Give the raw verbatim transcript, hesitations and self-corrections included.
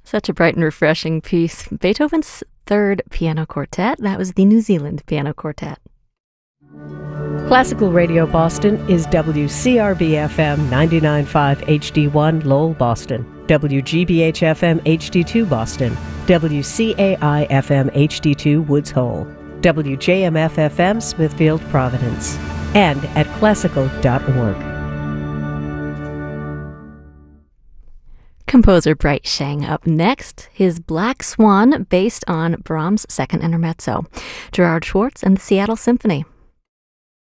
Such a bright and refreshing piece. Beethoven's Third Piano Quartet. That was the New Zealand Piano Quartet. Classical Radio Boston is W C R B F M ninety-nine point five H D one Lowell, Boston, W G B H F M H D two Boston, W C A I F M H D two Woods Hole, W J M F F M Smithfield, Providence, and at classical dot org. Composer Bright Sheng up next. His Black Swan, based on Brahms' Second Intermezzo. Gerard Schwartz and the Seattle Symphony.